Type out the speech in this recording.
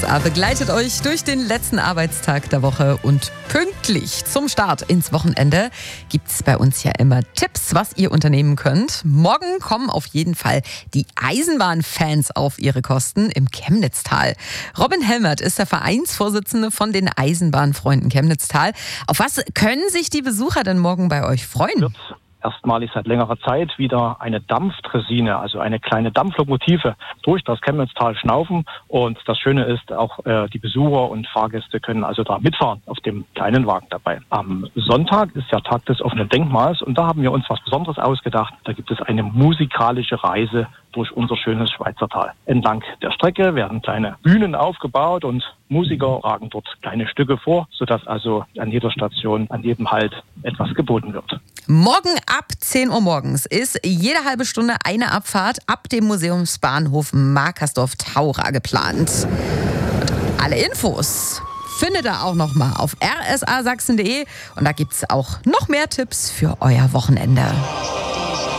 RSA begleitet euch durch den letzten Arbeitstag der Woche und pünktlich zum Start ins Wochenende gibt es bei uns ja immer Tipps, was ihr unternehmen könnt. Morgen kommen auf jeden Fall die Eisenbahnfans auf ihre Kosten im Chemnitztal. Robin Helmert ist der Vereinsvorsitzende von den Eisenbahnfreunden Chemnitztal. Auf was können sich die Besucher denn morgen bei euch freuen? Erstmalig seit längerer Zeit wieder eine Dampfdressine, also eine kleine Dampflokomotive, durch das Chemnitztal schnaufen. Und das Schöne ist, auch die Besucher und Fahrgäste können also da mitfahren auf dem kleinen Wagen dabei. Am Sonntag ist ja Tag des offenen Denkmals und da haben wir uns was Besonderes ausgedacht. Da gibt es eine musikalische Reise durch unser schönes Schweizertal. Entlang der Strecke werden kleine Bühnen aufgebaut und Musiker tragen dort kleine Stücke vor, sodass also an jeder Station, an jedem Halt etwas geboten wird. Morgen ab 10 Uhr morgens ist jede halbe Stunde eine Abfahrt ab dem Museumsbahnhof Markersdorf-Taura geplant. Und alle Infos findet ihr auch noch mal auf rsasachsen.de und da gibt es auch noch mehr Tipps für euer Wochenende.